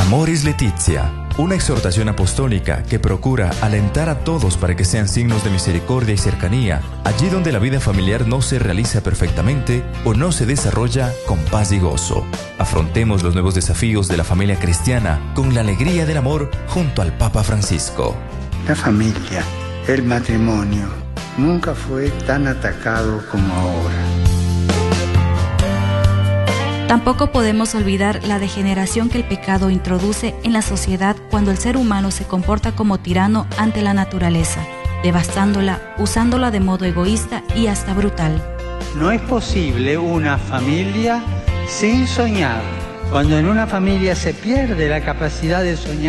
Amoris Laetitia, una exhortación apostólica que procura alentar a todos para que sean signos de misericordia y cercanía, allí donde la vida familiar no se realiza perfectamente o no se desarrolla con paz y gozo. Afrontemos los nuevos desafíos de la familia cristiana con la alegría del amor junto al Papa Francisco. La familia, el matrimonio, nunca fue tan atacado como ahora. Tampoco podemos olvidar la degeneración que el pecado introduce en la sociedad cuando el ser humano se comporta como tirano ante la naturaleza, devastándola, usándola de modo egoísta y hasta brutal. No es posible una familia sin soñar. Cuando en una familia se pierde la capacidad de soñar,